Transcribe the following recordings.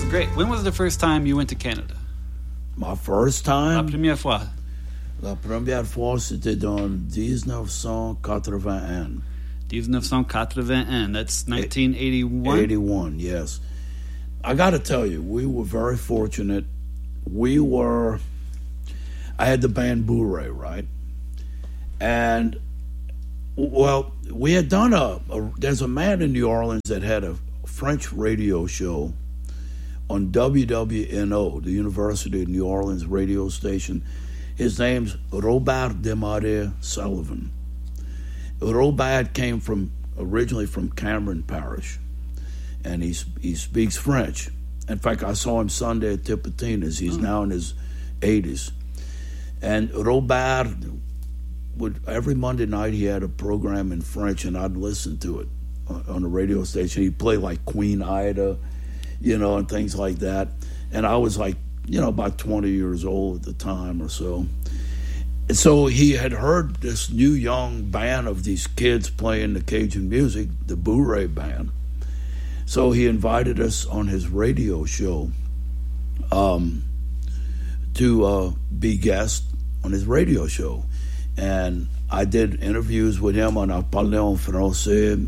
Great. When was the first time you went to Canada? My first time? La première fois. La première fois, c'était dans 1981. 1981. That's 1981? 81, yes. I got to tell you, we were very fortunate. I had the band Bourrée, right? And, well, we had done there's a man in New Orleans that had a French radio show on WWNO, the University of New Orleans radio station. His name's Robert Desmarais Sullivan. Robert came originally from Cameron Parish, and he speaks French. In fact, I saw him Sunday at Tipitina's. He's now in his 80s. And Robert every Monday night he had a program in French, and I'd listen to it on the radio station. He'd play like Queen Ida, and things like that. And I was like, about 20 years old at the time or so. And so he had heard this new young band of these kids playing the Cajun music, the Bourrée band. So he invited us on his radio show to be guests on his radio show. And I did interviews with him, on parlé en français,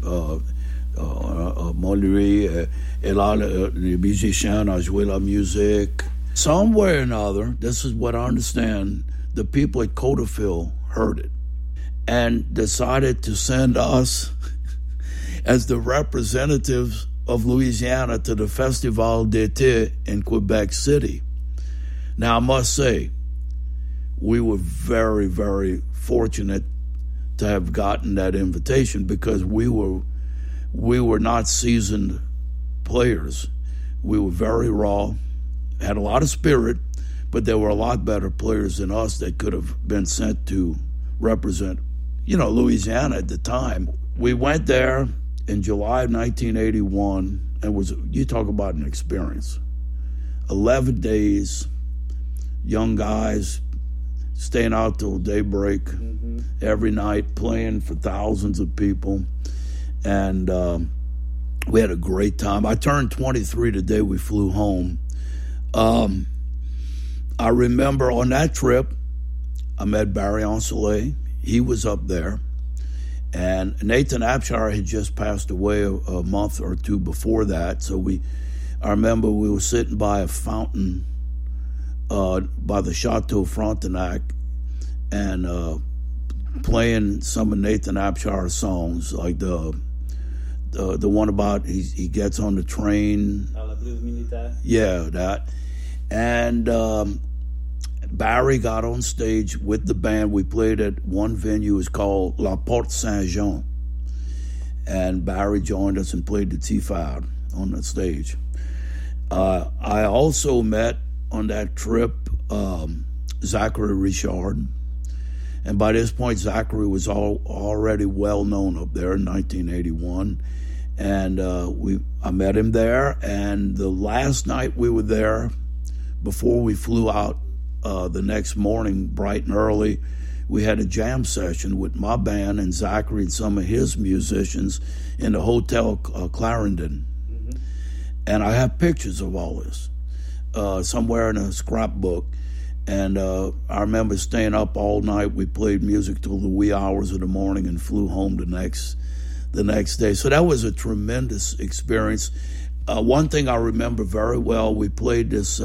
Molly, et là, les musiciens ont joué la musique. Somewhere or another, this is what I understand, the people at Codafil heard it and decided to send us as the representatives of Louisiana to the Festival d'été in Quebec City. Now, I must say, we were very, very fortunate to have gotten that invitation, because we were not seasoned players. We were very raw, had a lot of spirit, but there were a lot better players than us that could have been sent to represent, Louisiana at the time. We went there in July of 1981, and you talk about an experience. 11 days, young guys, staying out till daybreak every night, playing for thousands of people. And we had a great time. I turned 23 the day we flew home. I remember on that trip, I met Barry Ancelet. He was up there. And Nathan Abshire had just passed away a month or two before that. So I remember we were sitting by a fountain by the Chateau Frontenac and playing some of Nathan Abshire's songs, like the one about he gets on the train. La Blues Militaire. Yeah, that. And Barry got on stage with the band. We played at one venue. It's called La Porte Saint-Jean. And Barry joined us and played the T-Fad on the stage. I also met on that trip Zachary Richard. And by this point, Zachary was already well known up there in 1981. And I met him there. And the last night we were there, before we flew out the next morning, bright and early, we had a jam session with my band and Zachary and some of his musicians in the Hotel Clarendon. Mm-hmm. And I have pictures of all this somewhere in a scrapbook. And I remember staying up all night. We played music till the wee hours of the morning and flew home the next day. So that was a tremendous experience. One thing I remember very well, we played this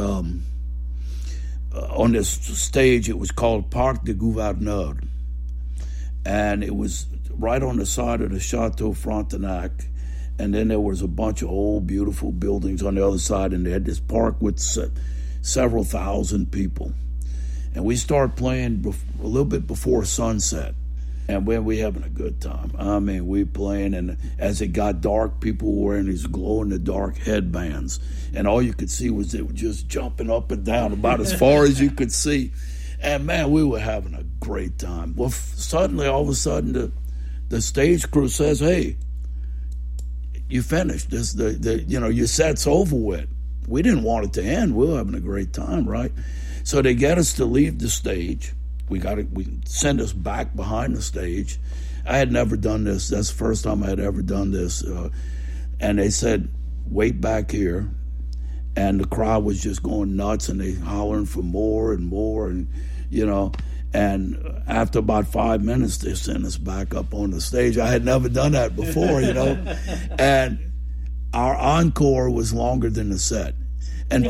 on this stage. It was called Parc de Gouverneur, and it was right on the side of the Chateau Frontenac. And then there was a bunch of old, beautiful buildings on the other side, and they had this park with several thousand people. And we started playing a little bit before sunset. And we were having a good time. I mean, we playing, and as it got dark, people were wearing these glow-in-the-dark headbands. And all you could see was they were just jumping up and down about as far as you could see. And, man, we were having a great time. Well, suddenly, all of a sudden, the stage crew says, hey, you finished. Your set's over with. We didn't want it to end. We were having a great time, right? So they get us to leave the stage. We send us back behind the stage. I had never done this. That's the first time I had ever done this. And they said, wait back here. and the crowd was just going nuts, and they hollering for more and more, and and after about 5 minutes, they sent us back up on the stage. I had never done that before, and our encore was longer than the set, and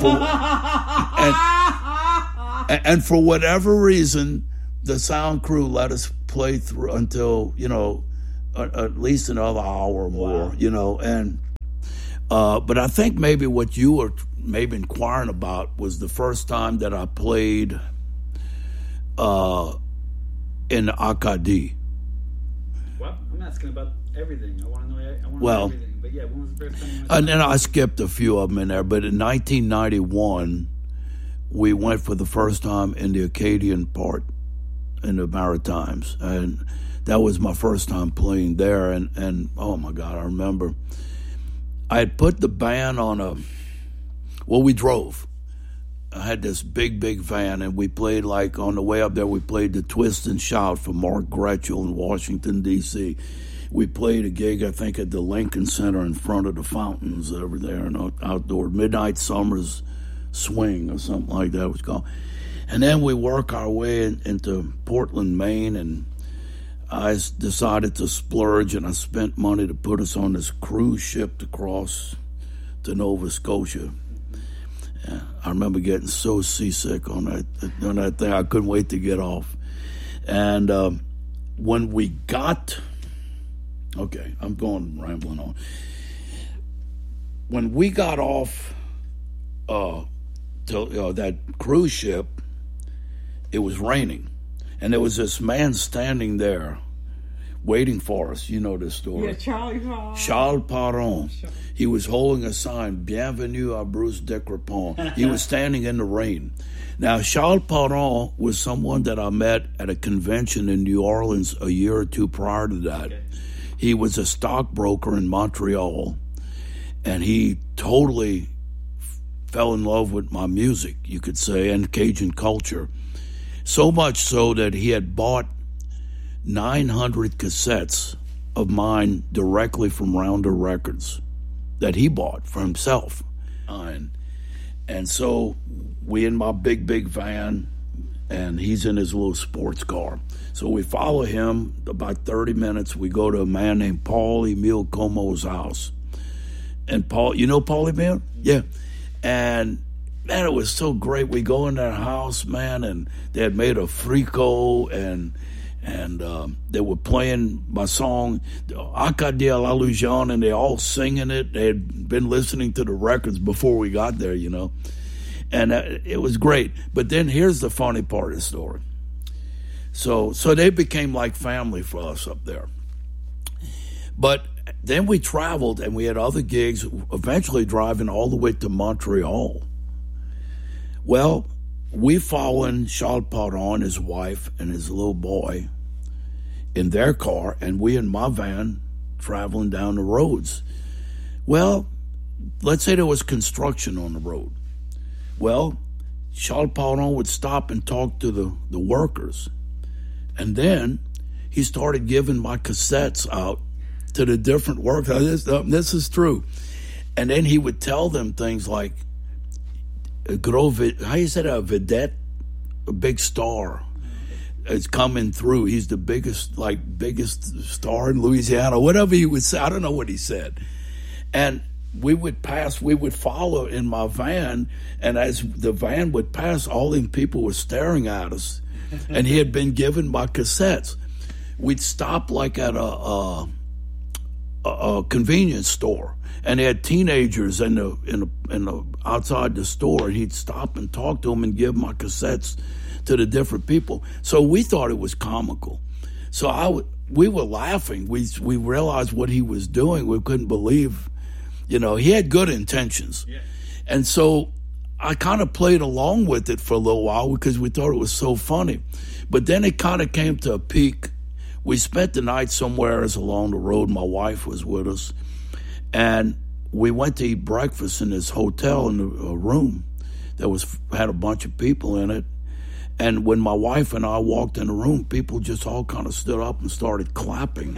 for whatever reason, the sound crew let us play through until at least another hour or more. Wow. But I think maybe what you were maybe inquiring about was the first time that I played in Acadie. Well, I'm asking about everything. I want to know everything. But yeah, when was the first time you went? And then I skipped a few of them in there. But in 1991, we went for the first time in the Acadian part in the Maritimes, and that was my first time playing there. And oh my God, I remember I had put the band on we drove. I had this big van, and we played, like, on the way up there, we played the Twist and Shout for Mark Gretschel in Washington, D.C. We played a gig, I think, at the Lincoln Center in front of the fountains over there, and outdoor Midnight Summer's Swing or something like that it was called. And then we work our way into Portland, Maine, and I decided to splurge, and I spent money to put us on this cruise ship to cross to Nova Scotia. I remember getting so seasick on that thing. I couldn't wait to get off. And when we got... Okay, I'm rambling on. When we got off that cruise ship, it was raining. And there was this man standing there waiting for us. You know this story. Yeah, Charles Paron. He was holding a sign, Bienvenue à Bruce de Crepon. He was standing in the rain. Now, Charles Paron was someone that I met at a convention in New Orleans a year or two prior to that. Okay. He was a stockbroker in Montreal, and he totally fell in love with my music, you could say, and Cajun culture. So much so that he had bought 900 cassettes of mine directly from Rounder Records that he bought for himself. And so we in my big van, and he's in his little sports car. So we follow him about 30 minutes. We go to a man named Paul Emile Comeau's house. And Paul, you know Paul Emile? Yeah. And man, it was so great. We go in their house, man, and they had made a frico, and they were playing my song, Acadie à la Légende, and they all singing it. They had been listening to the records before we got there, And it was great. But then here's the funny part of the story. So they became like family for us up there. But then we traveled, and we had other gigs, eventually driving all the way to Montreal. Well, we following Charles Paron, his wife, and his little boy in their car, and we in my van traveling down the roads. Well, let's say there was construction on the road. Well, Charles Paron would stop and talk to the workers. And then he started giving my cassettes out to the different workers. This is true. And then he would tell them things like, how you say that, a vedette, a big star is coming through. He's the biggest star in Louisiana, whatever he would say. I don't know what he said. And we would follow in my van, and as the van would pass, all them people were staring at us, and he had been given my cassettes. We'd stop like at a convenience store, and they had teenagers in the outside the store, and he'd stop and talk to them and give my cassettes to the different people. So we thought it was comical. So we were laughing. We realized what he was doing. We couldn't believe, he had good intentions. Yeah. And so I kind of played along with it for a little while because we thought it was so funny. But then it kind of came to a peak. We spent the night somewhere along the road. My wife was with us. And we went to eat breakfast in this hotel in a room that had a bunch of people in it. And when my wife and I walked in the room, people just all kind of stood up and started clapping.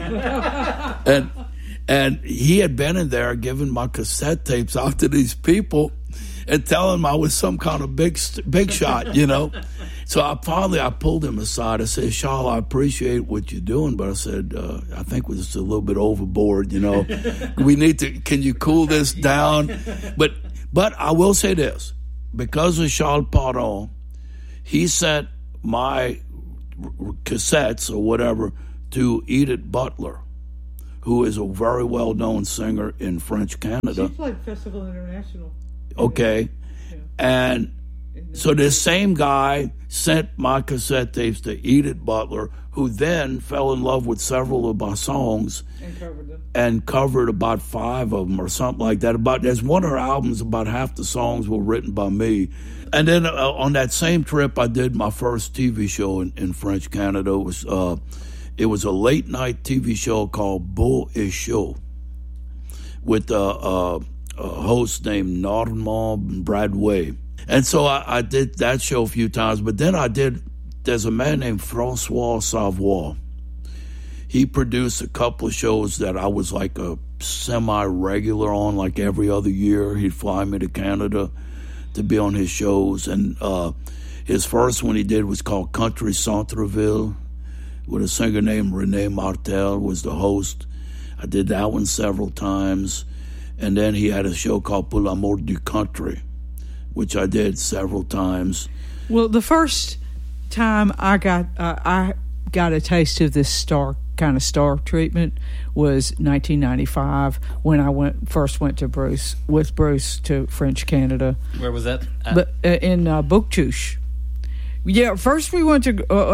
And he had been in there giving my cassette tapes out to these people. and tell him I was some kind of big shot, you know. So I pulled him aside. I said, Charles, I appreciate what you're doing, but I said, I think we're just a little bit overboard, you know. Can you cool this down? But I will say this, because of Charles Pardon, he sent my cassettes or whatever to Edith Butler, who is a very well-known singer in French Canada. She played Festival International. Okay. Yeah. And so this same guy sent my cassette tapes to Edith Butler, who then fell in love with several of my songs and covered them. And covered about 5 of them or something like that. There's one of her albums, about half the songs were written by me. And then on that same trip, I did my first TV show in French Canada. It was a late-night TV show called Beau et Chaud with a host named Normand Bradway. And so I did that show a few times, but then there's a man named Francois Savoie. He produced a couple of shows that I was like a semi-regular on, like every other year. He'd fly me to Canada to be on his shows. And his first one he did was called Country Centreville, with a singer named René Martel was the host. I did that one several times. And then he had a show called Pour l'amour du country, which I did several times. Well, the first time I got a taste of this star treatment was 1995 when I first went to Bruce to French Canada. Where was that? But in Bouctouche. Yeah, first we went to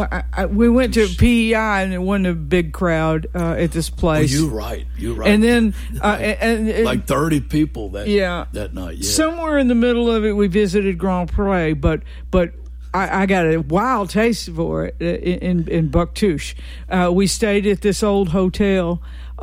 PEI, and it wasn't a big crowd at this place. Oh, you're right. And then like 30 people that night. Yeah. Somewhere in the middle of it, we visited Grand Pré, but I got a wild taste for it in Bouctouche. We stayed at this old hotel.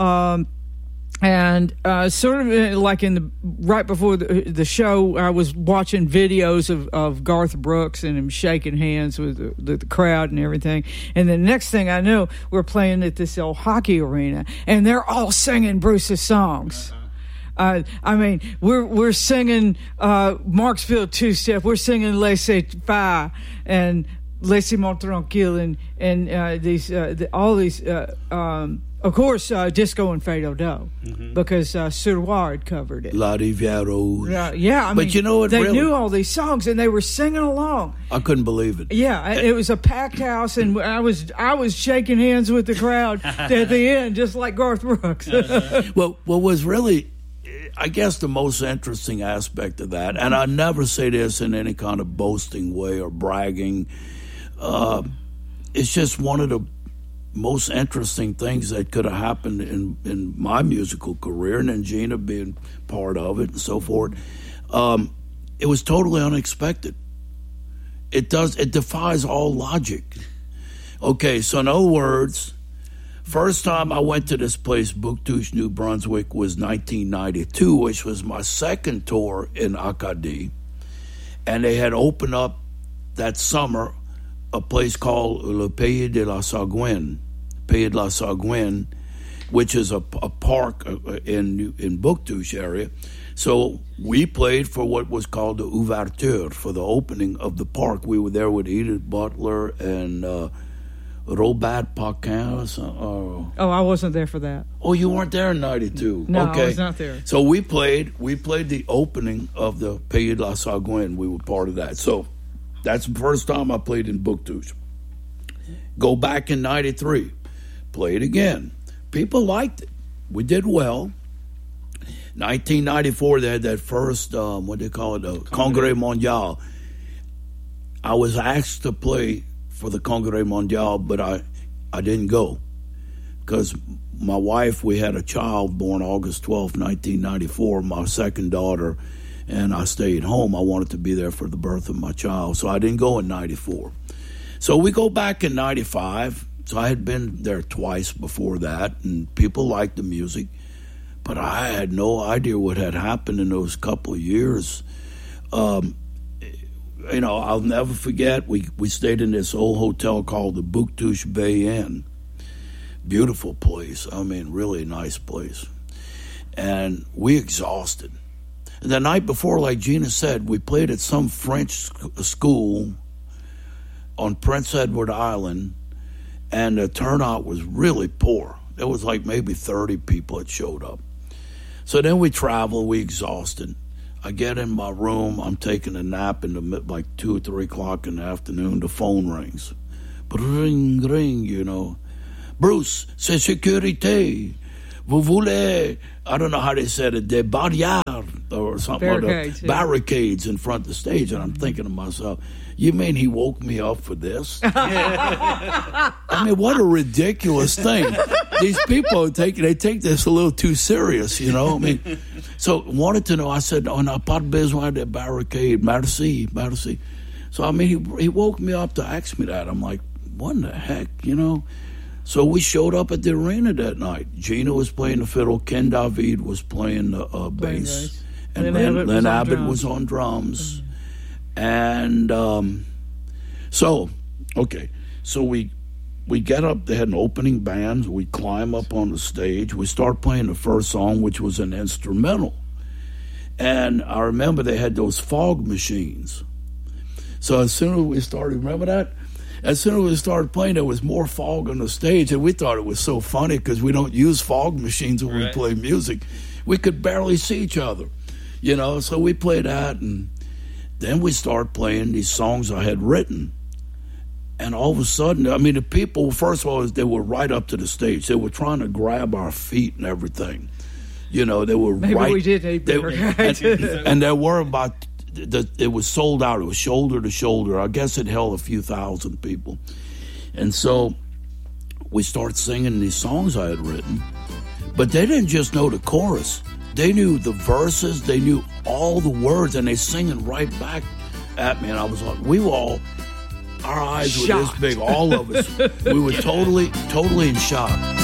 And sort of like right before the show, I was watching videos of Garth Brooks and him shaking hands with the crowd and everything. And the next thing I know, we're playing at this old hockey arena, and they're all singing Bruce's songs. I mean, we're singing Marksville Two-Step, we're singing Laissez-Faire and Laissez-moi tranquille, and all these. Of course, Disco and Fado Do, because Suroir had covered it. La Rivière Rouge. Yeah, but you know what? They knew all these songs, and they were singing along. I couldn't believe it. Yeah, it was a packed house, and I was shaking hands with the crowd at the end, just like Garth Brooks. Well, what was really, I guess, the most interesting aspect of that, and I never say this in any kind of boasting way or bragging, it's just one of the most interesting things that could have happened in my musical career, and then Gina being part of it and so forth. It was totally unexpected. It defies all logic. Okay, so in other words, first time I went to this place, Bouctouche, New Brunswick, was 1992, which was my second tour in Acadie. And they had opened up that summer a place called Le Pays de la Sagouine, which is a park in Bouctouche area. So we played for what was called the Ouverture, for the opening of the park. We were there with Edith Butler and Robert Paquin. Oh, I wasn't there for that. Oh, you weren't there in 92? No, okay. I was not there. So we played the opening of the Pays de la Sagouine. We were part of that. So that's the first time I played in Bouctouche. Go back in 93. Played again. People liked it. We did well. 1994, they had that first, what they call it, Congrès Mondial. I was asked to play for the Congrès Mondial, but I didn't go. Because my wife, we had a child born August 12, 1994, my second daughter, and I stayed home. I wanted to be there for the birth of my child, so I didn't go in 94. So we go back in 95. So I had been there twice before that, and people liked the music, but I had no idea what had happened in those couple of years. I'll never forget, we stayed in this old hotel called the Bouctouche Bay Inn. Beautiful place. I mean, really nice place. And we exhausted. The night before, like Gina said, we played at some French school on Prince Edward Island, and the turnout was really poor. There was like maybe 30 people that showed up. So then we travel, we exhausted. I get in my room, I'm taking a nap in like 2 or 3 o'clock in the afternoon, the phone rings. Ring, ring, you know. Bruce, c'est sécurité. Vous voulez, I don't know how they said it, des barrières or something. Barricades, barricades in front of the stage. And I'm thinking to myself, you mean he woke me up for this? I mean, what a ridiculous thing. These people they take this a little too serious, you know. I mean, so wanted to know. I said, "On n'a pas besoin de barricade. Merci, merci." So I mean, he woke me up to ask me that. I'm like, what in the heck, you know? So we showed up at the arena that night. Gina was playing the fiddle. Ken David was playing the bass, and Len Abbott was on drums. And so we get up. They had an opening band. We climb up on the stage. We start playing the first song, which was an instrumental. And I remember they had those fog machines. So as soon as we started, remember that? As soon as we started playing, there was more fog on the stage, and we thought it was so funny because we don't use fog machines when we play music. We could barely see each other, you know. So we played that, and then we started playing these songs I had written. And all of a sudden, I mean, the people, first of all, they were right up to the stage. They were trying to grab our feet and everything. You know, they were Maybe right. we did need and there were about, it was sold out. It was shoulder to shoulder. I guess it held a few thousand people. And so we started singing these songs I had written. But they didn't just know the chorus. They knew the verses. They knew all the words, and they singing right back at me. And I was like, we were all, our eyes were this big, all of us. We were totally in shock.